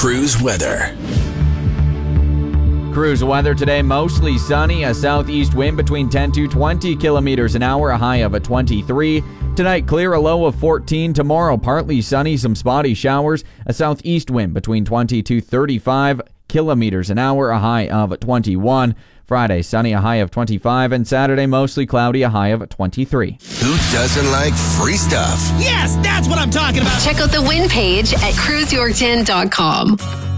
Cruise weather. Cruise weather today, mostly sunny, a southeast wind between 10 to 20 kilometers an hour, a high of 23. Tonight, clear, a low of 14. Tomorrow, partly sunny, some spotty showers, a southeast wind between 20 to 35 kilometers an hour, a high of 21. Friday, sunny, a high of 25, and Saturday, mostly cloudy, a high of 23. Who doesn't like free stuff? Yes, that's what I'm talking about. Check out the win page at cruiseyorkton.com.